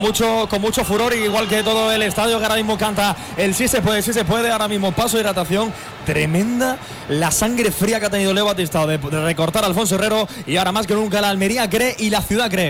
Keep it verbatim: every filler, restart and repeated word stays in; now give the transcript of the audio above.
Mucho, con mucho furor, igual que todo el estadio que ahora mismo canta el sí se puede, sí se puede. Ahora mismo paso de hidratación tremenda, la sangre fría que ha tenido Leo Batistao de, de recortar a Alfonso Herrero, y ahora más que nunca la Almería cree y la ciudad cree.